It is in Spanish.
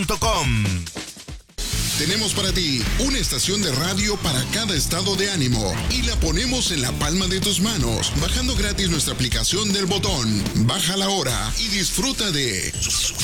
Tenemos para ti una estación de radio para cada estado de ánimo y la ponemos en la palma de tus manos, bajando gratis nuestra aplicación del botón. Bájala ahora y disfruta de